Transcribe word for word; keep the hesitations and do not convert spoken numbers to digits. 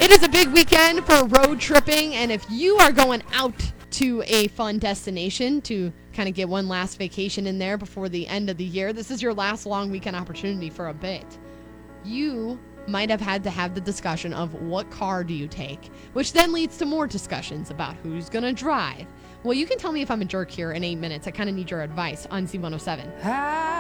It is a big weekend for road tripping, and if you are going out to a fun destination to kind of get one last vacation in there before the end of the year, this is your last long weekend opportunity for a bit. You might have had to have the discussion of what car do you take, which then leads to more discussions about who's going to drive. Well, you can tell me if I'm a jerk here in eight minutes. I kind of need your advice on Z one oh seven.